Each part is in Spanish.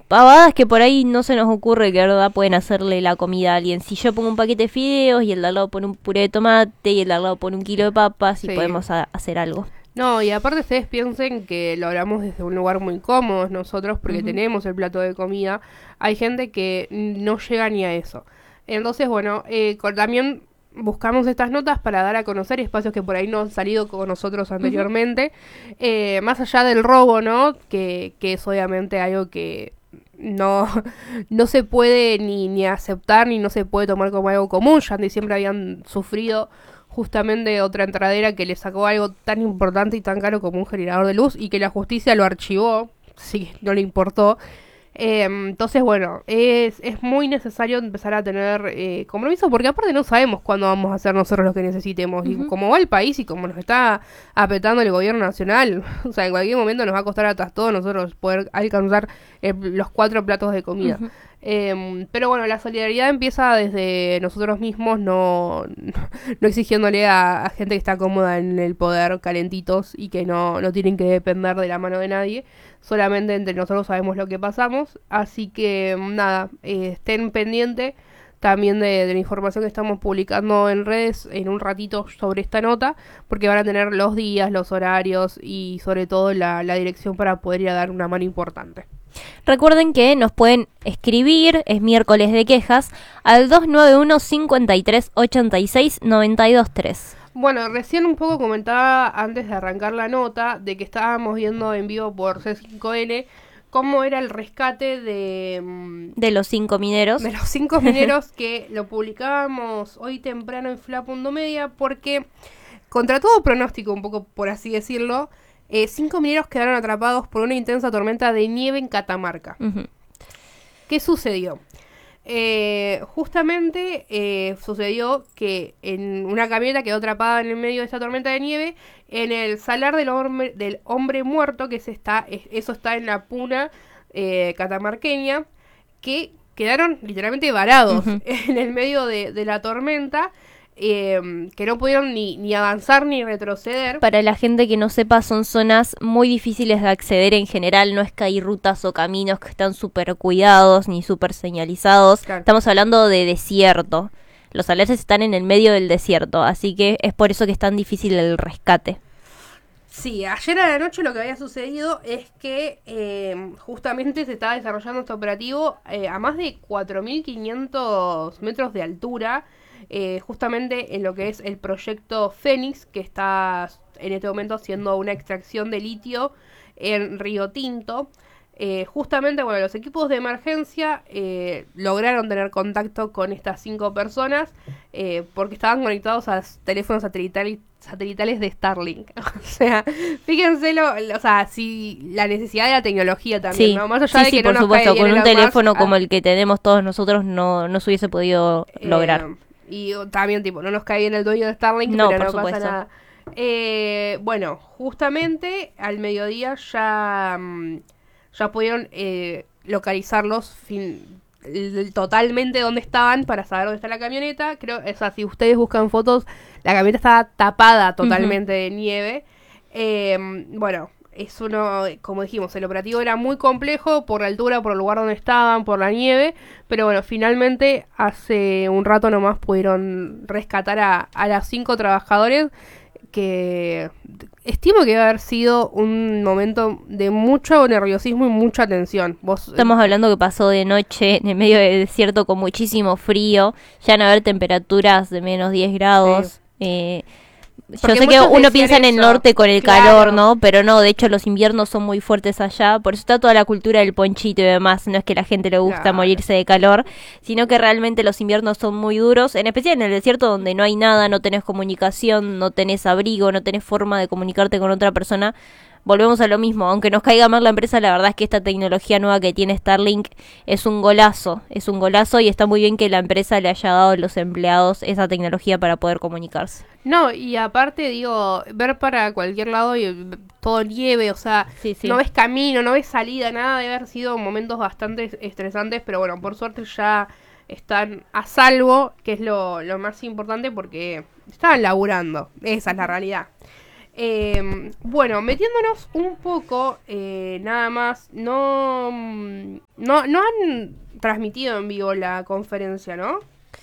pavadas que por ahí no se nos ocurre que de verdad pueden hacerle la comida a alguien. Si yo pongo un paquete de fideos y el de al lado pone un puré de tomate y el de al lado pone un kilo de papas y podemos hacer algo. No, y aparte ustedes piensen que lo hablamos desde un lugar muy cómodo nosotros porque tenemos el plato de comida. Hay gente que no llega ni a eso. Entonces, bueno, también buscamos estas notas para dar a conocer espacios que por ahí no han salido con nosotros anteriormente. Más allá del robo, ¿no? Que es obviamente algo que no se puede ni aceptar ni no se puede tomar como algo común. Ya siempre habían sufrido justamente otra entradera que le sacó algo tan importante y tan caro como un generador de luz y que la justicia lo archivó, sí, no le importó. Entonces, bueno, es muy necesario empezar a tener compromiso porque aparte no sabemos cuándo vamos a hacer nosotros lo que necesitemos. Y como va el país y como nos está apretando el gobierno nacional, o sea, en cualquier momento nos va a costar atrás todos nosotros poder alcanzar los 4 platos de comida. Pero bueno, la solidaridad empieza desde nosotros mismos, no exigiéndole a gente que está cómoda en el poder, calentitos y que no tienen que depender de la mano de nadie. Solamente entre nosotros sabemos lo que pasamos. Así que nada, estén pendientes también de la información que estamos publicando en redes en un ratito sobre esta nota, porque van a tener los días, los horarios y sobre todo la dirección para poder ir a dar una mano importante. Recuerden que nos pueden escribir, es miércoles de quejas, al 291 53 86 92 3. Bueno, recién un poco comentaba antes de arrancar la nota de que estábamos viendo en vivo por C5N cómo era el rescate de los 5 mineros. De los 5 mineros que lo publicábamos hoy temprano en Fla.media porque contra todo pronóstico, un poco por así decirlo, 5 mineros quedaron atrapados por una intensa tormenta de nieve en Catamarca. ¿Qué sucedió? Justamente sucedió que en una camioneta quedó atrapada en el medio de esta tormenta de nieve en el salar del hombre muerto, que eso está en la puna catamarqueña, que quedaron literalmente varados en el medio de la tormenta. Que no pudieron ni avanzar ni retroceder. Para la gente que no sepa, son zonas muy difíciles de acceder en general. No es que hay rutas o caminos que están súper cuidados ni súper señalizados. Claro. Estamos hablando de desierto. Los salares están en el medio del desierto, así que es por eso que es tan difícil el rescate. Sí, ayer a la noche lo que había sucedido es que justamente se estaba desarrollando este operativo a más de 4.500 metros de altura. Justamente en lo que es el proyecto Fénix, que está en este momento haciendo una extracción de litio en Río Tinto. Justamente, bueno, los equipos de emergencia lograron tener contacto con estas 5 personas porque estaban conectados a teléfonos satelitales de Starlink. O sea, fíjense si la necesidad de la tecnología también, sí, ¿no? Más allá de que por no supuesto, nos cae con un teléfono Musk, como el que tenemos todos nosotros no se hubiese podido lograr. Y también, no nos cae bien el dueño de Starlink, no, pero por no supuesto. pasa nada. Bueno, justamente al mediodía ya pudieron localizarlos totalmente dónde estaban para saber dónde está la camioneta. Creo, o sea, si ustedes buscan fotos, la camioneta estaba tapada totalmente de nieve. Bueno, es como dijimos, el operativo era muy complejo por la altura, por el lugar donde estaban, por la nieve, pero bueno, finalmente hace un rato nomás pudieron rescatar a las 5 trabajadores, que estimo que debe haber sido un momento de mucho nerviosismo y mucha tensión. Estamos hablando que pasó de noche en el medio del desierto con muchísimo frío, ya no haber temperaturas de menos 10 grados. Sí. Yo sé que uno piensa en el norte con el calor, ¿no? Pero no, de hecho los inviernos son muy fuertes allá, por eso está toda la cultura del ponchito y demás. No es que a la gente le gusta morirse de calor, sino que realmente los inviernos son muy duros, en especial en el desierto donde no hay nada, no tenés comunicación, no tenés abrigo, no tenés forma de comunicarte con otra persona. Volvemos a lo mismo, aunque nos caiga mal la empresa, la verdad es que esta tecnología nueva que tiene Starlink es un golazo y está muy bien que la empresa le haya dado a los empleados esa tecnología para poder comunicarse. No, y aparte, ver para cualquier lado y todo nieve, o sea, sí. No ves camino, no ves salida, nada, debe haber sido momentos bastante estresantes, pero bueno, por suerte ya están a salvo, que es lo más importante porque estaban laburando, esa es la realidad. Bueno, metiéndonos un poco, nada más, no no han transmitido en vivo la conferencia, ¿no?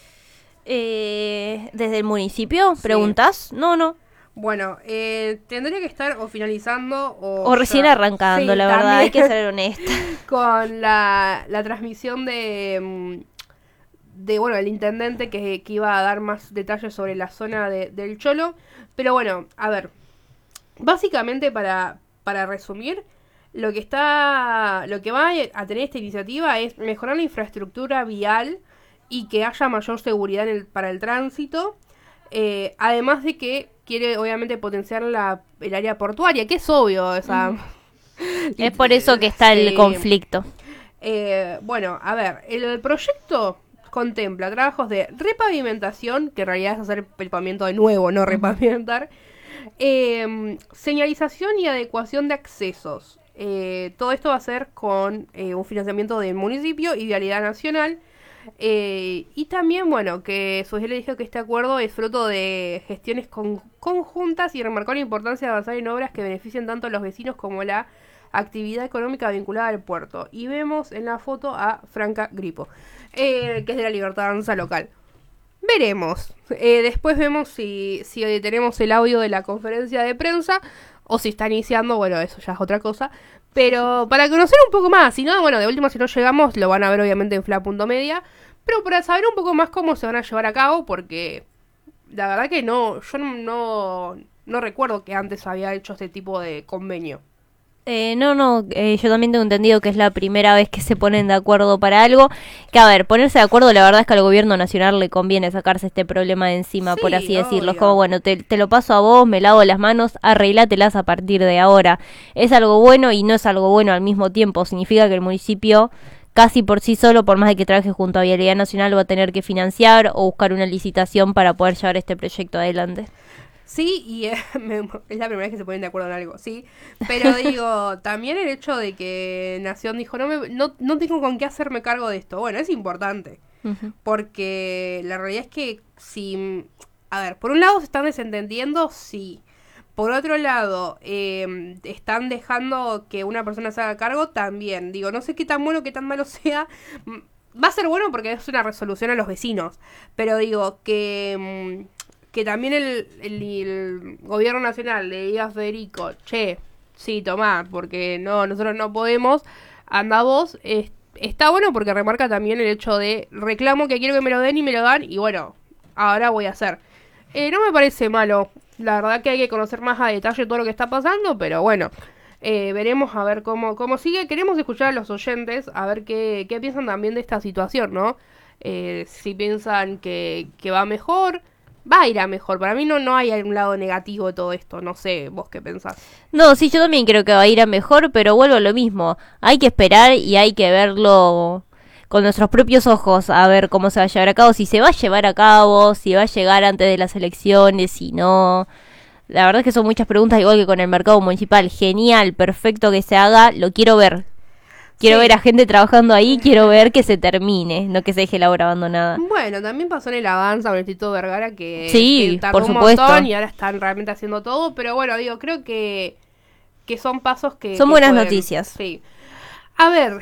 ¿Desde el municipio? Sí. ¿Preguntás? No. Bueno, tendría que estar o finalizando o recién arrancando, sí, la verdad, también. hay que ser honesta. Con la transmisión de bueno, el intendente que iba a dar más detalles sobre la zona del Cholo. Pero bueno, a ver, básicamente para resumir, lo que va a tener esta iniciativa es mejorar la infraestructura vial y que haya mayor seguridad para el tránsito, además de que quiere obviamente potenciar el área portuaria, que es obvio, o sea, es por eso que está el conflicto. Bueno, a ver, el proyecto contempla trabajos de repavimentación, que en realidad es hacer el pavimento de nuevo, no repavimentar, señalización y adecuación de accesos. Todo esto va a ser con un financiamiento del municipio y Vialidad Nacional. Y también, bueno, que Social le dijo que este acuerdo es fruto de gestiones conjuntas y remarcó la importancia de avanzar en obras que beneficien tanto a los vecinos como la actividad económica vinculada al puerto. Y vemos en la foto a Franca Gripo, que es de la Libertad Local. Veremos. Después vemos si tenemos el audio de la conferencia de prensa o si está iniciando, bueno, eso ya es otra cosa. Pero para conocer un poco más, si no, bueno, de última si no llegamos, lo van a ver obviamente en fla.media, pero para saber un poco más cómo se van a llevar a cabo, porque la verdad que yo no recuerdo que antes había hecho este tipo de convenio. Yo también tengo entendido que es la primera vez que se ponen de acuerdo para algo. Que a ver, ponerse de acuerdo, la verdad es que al gobierno nacional le conviene sacarse este problema de encima, por así decirlo. Es como, bueno, te lo paso a vos, me lavo las manos, arreglátelas a partir de ahora. Es algo bueno y no es algo bueno al mismo tiempo. Significa que el municipio, casi por sí solo, por más de que trabaje junto a Vialidad Nacional, va a tener que financiar o buscar una licitación para poder llevar este proyecto adelante. Sí, y es la primera vez que se ponen de acuerdo en algo, sí. Pero digo, también el hecho de que Nación dijo, no tengo con qué hacerme cargo de esto. Bueno, es importante. Uh-huh. Porque la realidad es que si... A ver, por un lado se están desentendiendo, sí. Por otro lado, están dejando que una persona se haga cargo, también. Digo, no sé qué tan bueno, qué tan malo sea. Va a ser bueno porque es una resolución a los vecinos. Pero digo, que también el gobierno nacional le diga a Federico, che, sí, tomá, porque nosotros no podemos, anda vos, está bueno porque remarca también el hecho de reclamo que quiero que me lo den y me lo dan, y bueno, ahora voy a hacer. No me parece malo, la verdad que hay que conocer más a detalle todo lo que está pasando, pero bueno, veremos a ver cómo sigue. Queremos escuchar a los oyentes, a ver qué piensan también de esta situación, ¿no? Si piensan que va mejor, va a ir a mejor. Para mí no hay un lado negativo de todo esto. No sé, vos qué pensás. No, sí, yo también creo que va a ir a mejor, pero vuelvo a lo mismo. Hay que esperar y hay que verlo con nuestros propios ojos, a ver cómo se va a llevar a cabo, si se va a llevar a cabo, si va a llegar antes de las elecciones, si no. La verdad es que son muchas preguntas, igual que con el mercado municipal. Genial, perfecto que se haga, lo quiero ver. Quiero ver a gente trabajando ahí, quiero ver que se termine, no que se deje la obra abandonada. Bueno, también pasó en el Avanza con el Instituto Vergara que tardó por supuesto. Un montón y ahora están realmente haciendo todo, pero bueno, digo, creo que son pasos que... Son buenas noticias. Sí. A ver,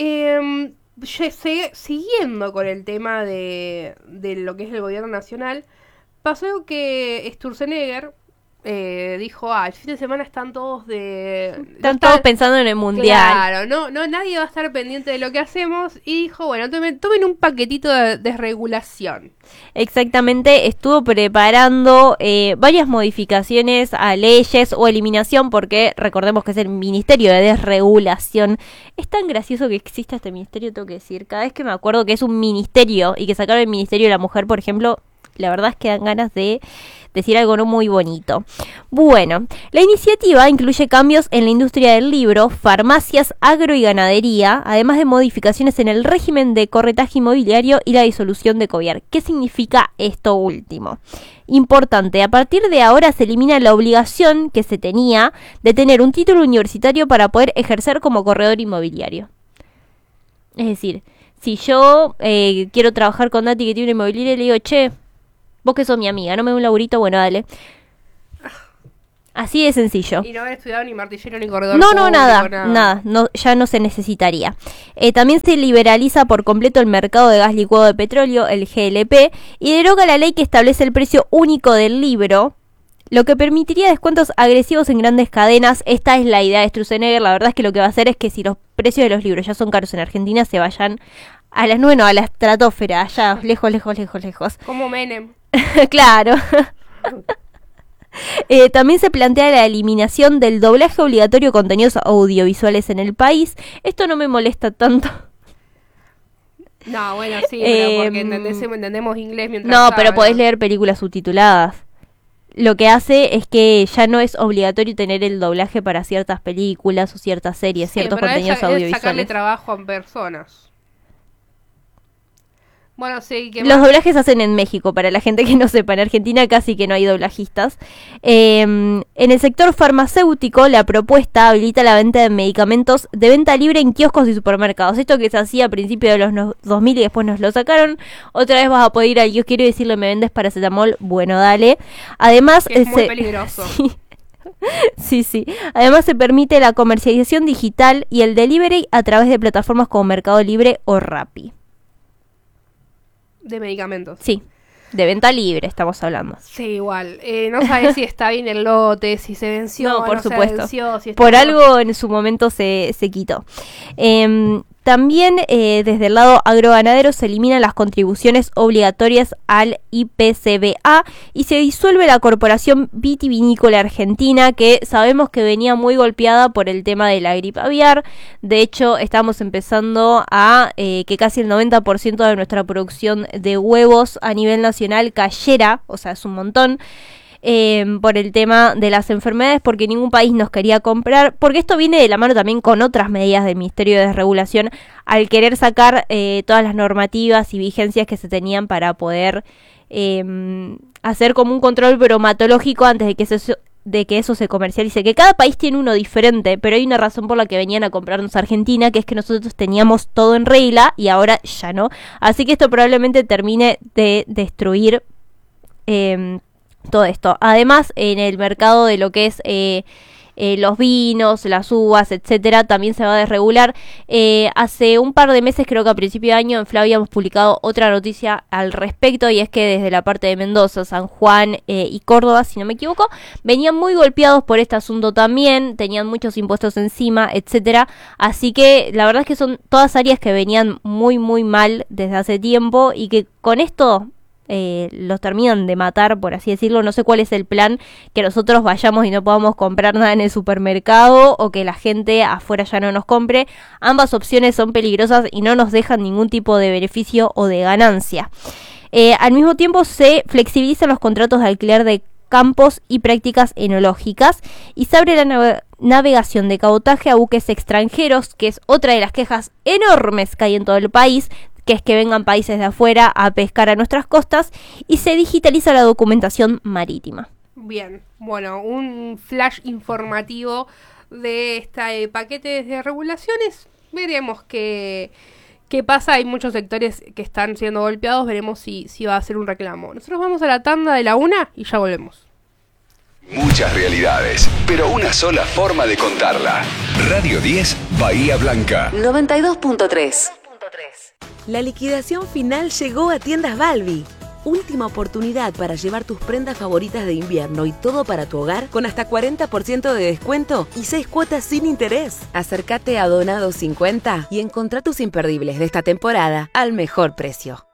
siguiendo con el tema de lo que es el gobierno nacional, pasó que Sturzenegger dijo, el fin de semana están todos todos pensando en el mundial. Claro, nadie va a estar pendiente de lo que hacemos. Y dijo, bueno, tomen un paquetito de desregulación. Exactamente, estuvo preparando varias modificaciones a leyes o eliminación, porque recordemos que es el Ministerio de Desregulación. Es tan gracioso que exista este ministerio, tengo que decir. Cada vez que me acuerdo que es un ministerio y que sacaron el Ministerio de la Mujer, por ejemplo, la verdad es que dan ganas de decir algo no muy bonito. Bueno, la iniciativa incluye cambios en la industria del libro, farmacias, agro y ganadería, además de modificaciones en el régimen de corretaje inmobiliario y la disolución de COVIAR. ¿Qué significa esto último? Importante, a partir de ahora se elimina la obligación que se tenía de tener un título universitario para poder ejercer como corredor inmobiliario. Es decir, si yo quiero trabajar con Nati que tiene una inmobiliaria y le digo, che, vos que sos mi amiga, ¿no me da un laburito? Bueno, dale. Así de sencillo. Y no haber estudiado ni martillero ni corredor. No, nada. No, ya no se necesitaría. También se liberaliza por completo el mercado de gas licuado de petróleo, el GLP, y deroga la ley que establece el precio único del libro, lo que permitiría descuentos agresivos en grandes cadenas. Esta es la idea de Sturzenegger. La verdad es que lo que va a hacer es que si los precios de los libros ya son caros en Argentina, se vayan a las nubes, no, a la estratosfera, allá, lejos. Como Menem. Claro. También se plantea la eliminación del doblaje obligatorio de contenidos audiovisuales en el país. Esto no me molesta tanto. No, bueno, sí, pero porque entendemos inglés mientras... No, pero podés leer películas subtituladas. Lo que hace es que ya no es obligatorio tener el doblaje para ciertas películas o ciertas series, ciertos contenidos audiovisuales. Es sacarle trabajo a personas. Bueno, sí, los doblajes se hacen en México, para la gente que no sepa. En Argentina casi que no hay doblajistas. En el sector farmacéutico, la propuesta habilita la venta de medicamentos de venta libre en kioscos y supermercados. Esto que se hacía a principios de los 2000 y después nos lo sacaron. Otra vez vas a poder ir al kiosquero y decirle, ¿me vendes paracetamol? Bueno, dale. Además, es muy peligroso. Sí. Además se permite la comercialización digital y el delivery a través de plataformas como Mercado Libre o Rappi. De medicamentos. Sí, de venta libre estamos hablando. Sí, igual. No sabes si está bien el lote, si se venció. No, por supuesto. Venció, si por algo en su momento se quitó. También desde el lado agroganadero se eliminan las contribuciones obligatorias al IPCBA y se disuelve la Corporación Vitivinícola Argentina, que sabemos que venía muy golpeada por el tema de la gripe aviar. De hecho, estamos empezando a que casi el 90% de nuestra producción de huevos a nivel nacional cayera, o sea, es un montón. Por el tema de las enfermedades, porque ningún país nos quería comprar, porque esto viene de la mano también con otras medidas del Ministerio de Desregulación al querer sacar todas las normativas y vigencias que se tenían para poder hacer como un control bromatológico antes de que eso se comercialice, que cada país tiene uno diferente, pero hay una razón por la que venían a comprarnos a Argentina, que es que nosotros teníamos todo en regla y ahora ya no, así que esto probablemente termine de destruir todo esto. Además, en el mercado de lo que es los vinos, las uvas, etcétera, también se va a desregular. Hace un par de meses, creo que a principio de año, en Fla habíamos publicado otra noticia al respecto, y es que desde la parte de Mendoza, San Juan y Córdoba, si no me equivoco, venían muy golpeados por este asunto también, tenían muchos impuestos encima, etcétera. Así que la verdad es que son todas áreas que venían muy muy mal desde hace tiempo, y que con esto los terminan de matar, por así decirlo. No sé cuál es el plan, que nosotros vayamos y no podamos comprar nada en el supermercado, o que la gente afuera ya no nos compre. Ambas opciones son peligrosas y no nos dejan ningún tipo de beneficio o de ganancia. Al mismo tiempo se flexibilizan los contratos de alquiler de campos y prácticas enológicas, y se abre la navegación de cabotaje a buques extranjeros, que es otra de las quejas enormes que hay en todo el país, que es que vengan países de afuera a pescar a nuestras costas, y se digitaliza la documentación marítima. Bien, bueno, un flash informativo de este paquete de regulaciones. Veremos qué pasa. Hay muchos sectores que están siendo golpeados, veremos si va a ser un reclamo. Nosotros vamos a la tanda de la 1 y ya volvemos. Muchas realidades, pero una sola forma de contarla. Radio 10, Bahía Blanca. 92.3. La liquidación final llegó a Tiendas Balbi. Última oportunidad para llevar tus prendas favoritas de invierno y todo para tu hogar con hasta 40% de descuento y 6 cuotas sin interés. Acércate a Donado 50 y encontrá tus imperdibles de esta temporada al mejor precio.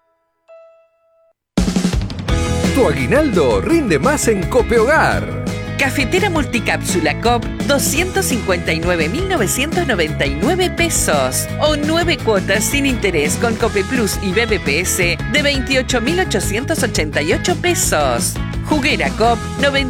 Tu aguinaldo rinde más en Copehogar. Cafetera multicápsula COP, 259.999 pesos. O 9 cuotas sin interés con Cope Plus y BBPS de 28.888 pesos. Juguera COP,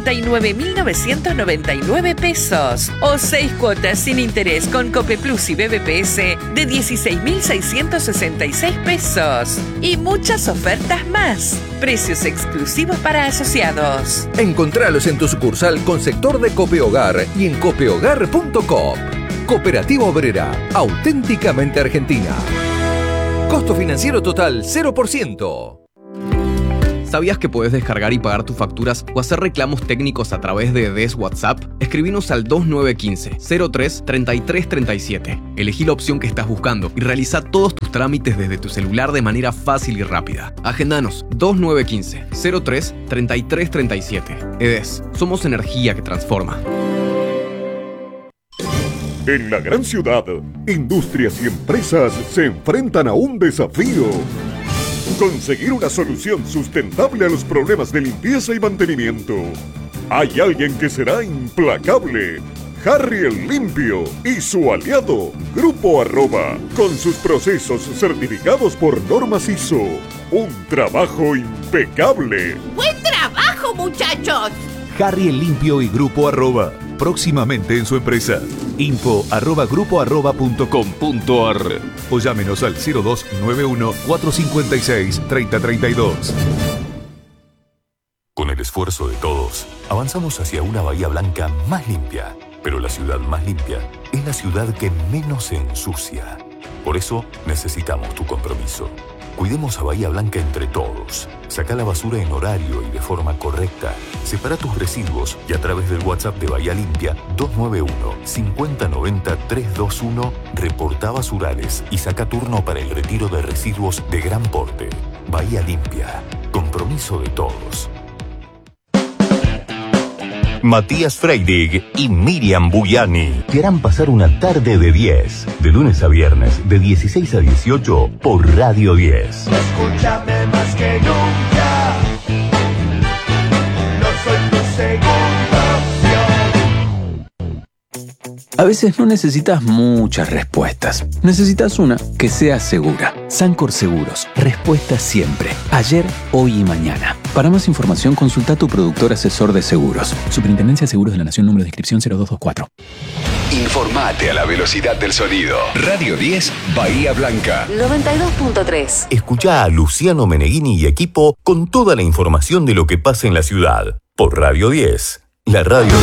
99.999 pesos. O 6 cuotas sin interés con Cope Plus y BBPS de 16.666 pesos. Y muchas ofertas más. Precios exclusivos para asociados. Encontralos en tu sucursal con sector de Copehogar y en copehogar.com. Cooperativa Obrera, auténticamente argentina. Costo financiero total 0%. ¿Sabías que podés descargar y pagar tus facturas o hacer reclamos técnicos a través de EDES WhatsApp? Escribinos al 2915-03-3337. Elegí la opción que estás buscando y realiza todos tus trámites desde tu celular de manera fácil y rápida. Agendanos 2915-03-3337. EDES, somos energía que transforma. En la gran ciudad, industrias y empresas se enfrentan a un desafío. Conseguir una solución sustentable a los problemas de limpieza y mantenimiento. Hay alguien que será implacable. Harry el Limpio y su aliado, Grupo Arroba, con sus procesos certificados por normas ISO. Un trabajo impecable. ¡Buen trabajo, muchachos! Harry el Limpio y Grupo Arroba, próximamente en su empresa. info@grupoarroba.com.ar o llámenos al 0291-456-3032. Con el esfuerzo de todos, avanzamos hacia una Bahía Blanca más limpia. Pero la ciudad más limpia es la ciudad que menos se ensucia. Por eso necesitamos tu compromiso. Cuidemos a Bahía Blanca entre todos. Saca la basura en horario y de forma correcta. Separa tus residuos y a través del WhatsApp de Bahía Limpia 291-5090-321 reporta basurales y saca turno para el retiro de residuos de gran porte. Bahía Limpia. Compromiso de todos. Matías Freidig y Miriam Buyani te harán pasar una tarde de 10, de lunes a viernes, de 16 a 18 por Radio 10. Escúchame más que nunca, no soy tu segunda opción. A veces no necesitas muchas respuestas. Necesitas una que sea segura. Sancor Seguros. Respuesta siempre. Ayer, hoy y mañana. Para más información, consulta a tu productor asesor de seguros. Superintendencia de Seguros de la Nación, número de inscripción 0224. Informate a la velocidad del sonido. Radio 10, Bahía Blanca. 92.3. Escucha a Luciano Meneghini y equipo con toda la información de lo que pasa en la ciudad. Por Radio 10. La radio